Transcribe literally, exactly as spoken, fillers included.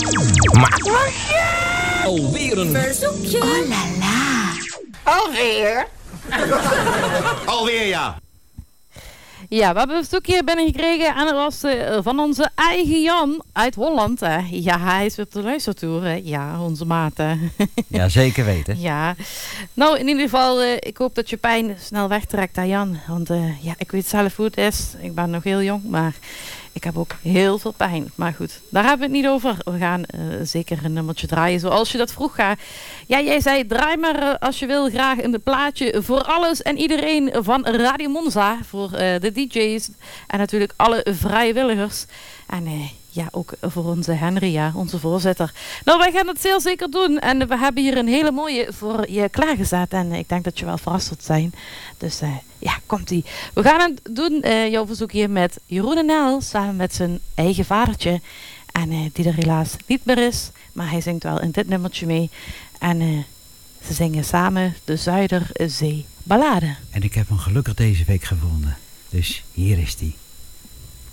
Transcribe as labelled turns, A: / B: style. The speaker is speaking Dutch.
A: Maar alweer een
B: verzoekje. Oh la la.
C: Alweer?
D: Alweer, ja.
E: Ja, we hebben een verzoekje binnengekregen en dat was uh, van onze eigen Jan uit Holland. Hè. Ja, hij is weer op de luistertoer. Hè. Ja, onze maat. Hè.
F: Ja, zeker weten.
E: Ja. Nou, in ieder geval, uh, ik hoop dat je pijn snel wegtrekt, hè, Jan. Want uh, ja, ik weet zelf hoe het is. Ik ben nog heel jong, maar ik heb ook heel veel pijn. Maar goed, daar hebben we het niet over. We gaan uh, zeker een nummertje draaien zoals je dat vroeg gaat. Ja, jij zei, draai maar uh, als je wil graag een plaatje voor alles en iedereen van Radio Monza. Voor uh, de D J's en natuurlijk alle vrijwilligers. En uh, ja, ook voor onze Henry, ja, onze voorzitter. Nou, wij gaan het zeer zeker doen. En we hebben hier een hele mooie voor je klaargezet. En ik denk dat je wel verrast zult zijn. Dus uh, ja, komt-ie. We gaan het doen, uh, jouw verzoek hier met Jeroen en Nel. Samen met zijn eigen vadertje. En uh, die er helaas niet meer is. Maar hij zingt wel in dit nummertje mee. En uh, ze zingen samen de Zuiderzee Ballade.
F: En ik heb hem gelukkig deze week gevonden. Dus hier is die.